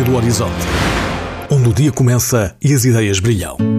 do horizonte, onde o dia começa e as ideias brilham.